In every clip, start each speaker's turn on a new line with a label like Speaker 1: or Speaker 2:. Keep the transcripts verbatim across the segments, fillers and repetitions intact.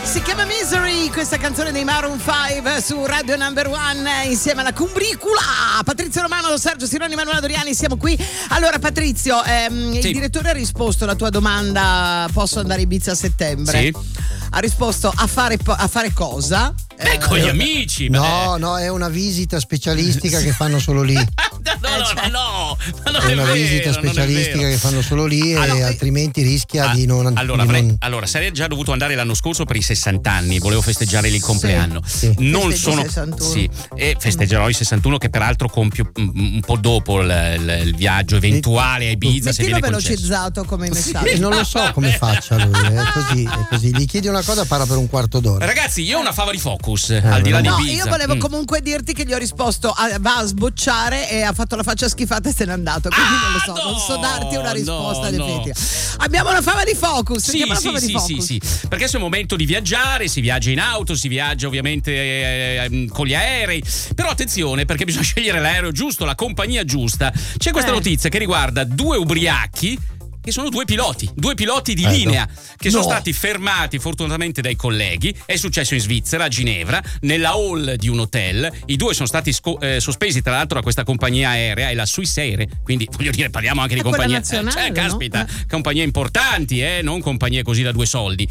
Speaker 1: Si chiama Misery, questa canzone dei Maroon cinque su Radio Number One insieme alla Cumbricula. Patrizio Romano, Sergio Sironi, Manuela Doriani, siamo qui. Allora Patrizio, ehm, sì. Il direttore ha risposto alla tua domanda: posso andare a Ibiza a settembre?
Speaker 2: Sì.
Speaker 1: Ha risposto a fare, a fare cosa?
Speaker 2: Beh, eh, con gli amici.
Speaker 3: No,
Speaker 2: beh.
Speaker 3: no, è una visita specialistica che fanno solo lì.
Speaker 2: No, no, no, no, ma non
Speaker 3: è
Speaker 2: è
Speaker 3: una
Speaker 2: vero,
Speaker 3: visita specialistica che fanno solo lì e
Speaker 2: allora,
Speaker 3: altrimenti rischia
Speaker 2: ah,
Speaker 3: di non
Speaker 2: allora,
Speaker 3: di
Speaker 2: avrei,
Speaker 3: non...
Speaker 2: allora sarei già dovuto andare l'anno scorso per i sessanta anni, volevo festeggiare lì il compleanno.
Speaker 3: Sì, sì.
Speaker 2: Non sono
Speaker 1: sessantuno.
Speaker 2: Sì, e festeggerò i sessantuno, che peraltro compio un, un po' dopo il, il, il viaggio eventuale a Ibiza. Se
Speaker 1: Mettilo
Speaker 2: viene
Speaker 1: velocizzato come messaggio.
Speaker 3: Sì, non lo so come faccia lui, è così, è così. Gli chiedi una cosa, parla per un quarto d'ora.
Speaker 2: Ragazzi, io ho una fava di Focus,
Speaker 3: eh,
Speaker 2: al di là di
Speaker 1: no,
Speaker 2: Ibiza.
Speaker 1: io volevo
Speaker 2: mm.
Speaker 1: comunque dirti che gli ho risposto a, va a sbocciare e ha fatto la faccia schifata e se n'è andato, quindi
Speaker 2: ah,
Speaker 1: non lo so,
Speaker 2: no,
Speaker 1: non so darti una risposta
Speaker 2: no,
Speaker 1: definitiva.
Speaker 2: no.
Speaker 1: Abbiamo una fava di Focus,
Speaker 2: Sì,
Speaker 1: la
Speaker 2: sì,
Speaker 1: fava
Speaker 2: sì,
Speaker 1: di Focus.
Speaker 2: sì, sì, perché adesso è il momento di viaggiare, si viaggia in auto, si viaggia ovviamente eh, eh, con gli aerei, però attenzione perché bisogna scegliere l'aereo giusto, la compagnia giusta. C'è questa
Speaker 1: Eh.
Speaker 2: notizia che riguarda due ubriachi che sono due piloti, due piloti di
Speaker 3: Eh,
Speaker 2: linea
Speaker 3: no.
Speaker 2: che sono
Speaker 3: No.
Speaker 2: stati fermati fortunatamente dai colleghi. È successo in Svizzera, a Ginevra, nella hall di un hotel. I due sono stati sco- eh, sospesi tra l'altro da questa compagnia aerea, è la Swiss Air, quindi voglio dire parliamo anche
Speaker 1: È
Speaker 2: di
Speaker 1: quella
Speaker 2: compagnie
Speaker 1: nazionale,
Speaker 2: cioè, caspita,
Speaker 1: no?
Speaker 2: compagnie importanti, eh, non compagnie così da due soldi.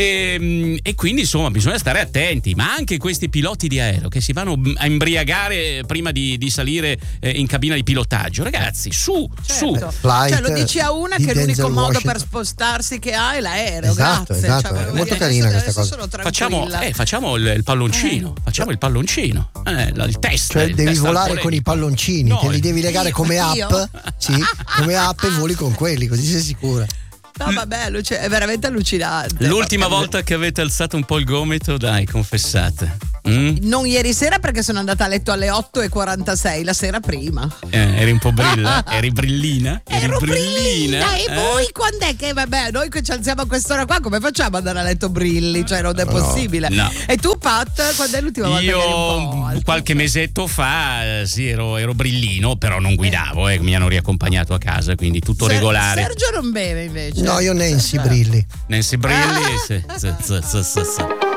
Speaker 2: E, e quindi insomma bisogna stare attenti, ma anche questi piloti di aereo che si vanno a imbriagare prima di, di salire eh, in cabina di pilotaggio, ragazzi, su, su.
Speaker 1: Certo.
Speaker 3: Flight
Speaker 1: Cioè lo dici a una
Speaker 3: di
Speaker 1: che l'unico
Speaker 3: Denzel
Speaker 1: modo
Speaker 3: Washington.
Speaker 1: per spostarsi che ha è l'aereo.
Speaker 3: Esatto,
Speaker 1: grazie.
Speaker 3: esatto,
Speaker 1: Cioè,
Speaker 3: è
Speaker 1: voglio
Speaker 3: molto
Speaker 1: dire,
Speaker 3: carina
Speaker 1: adesso,
Speaker 3: questa
Speaker 1: adesso
Speaker 3: cosa.
Speaker 1: sono
Speaker 2: Facciamo,
Speaker 1: tranquilla.
Speaker 2: eh, facciamo il, il palloncino,
Speaker 1: Eh.
Speaker 2: facciamo il palloncino, eh, il test.
Speaker 3: Cioè
Speaker 2: il
Speaker 3: devi
Speaker 2: test al
Speaker 3: volare
Speaker 2: polemico.
Speaker 3: con i palloncini,
Speaker 2: No,
Speaker 3: te li devi legare
Speaker 1: io-
Speaker 3: come
Speaker 1: io?
Speaker 3: app, sì, come app e voli con quelli, così sei sicura.
Speaker 1: No, vabbè, Luce, è veramente allucinante.
Speaker 2: L'ultima
Speaker 1: Vabbè.
Speaker 2: volta che avete alzato un po' il gomito, dai, confessate. Mm?
Speaker 1: Non ieri sera perché sono andata a letto alle otto e quarantasei, la sera prima.
Speaker 2: Eh, eri un po' brilla? Eri brillina? Eri
Speaker 1: Ero brillina, e
Speaker 2: eh?
Speaker 1: voi quando è che, vabbè, noi che ci alziamo a quest'ora qua, come facciamo ad andare a letto brilli? Cioè non è
Speaker 3: No,
Speaker 1: possibile.
Speaker 2: no.
Speaker 1: E tu Pat, quando è l'ultima volta che eri un po'
Speaker 2: Io
Speaker 1: alto?
Speaker 2: qualche mesetto fa eh, sì, ero, ero brillino, però non guidavo, eh, mi hanno riaccompagnato a casa, quindi tutto
Speaker 1: Ser-
Speaker 2: regolare.
Speaker 1: Sergio non beve invece.
Speaker 3: No, io Nancy
Speaker 1: Sergio-
Speaker 3: Brilli.
Speaker 2: Nancy Brilli, sì, sì, sì, sì, sì, sì.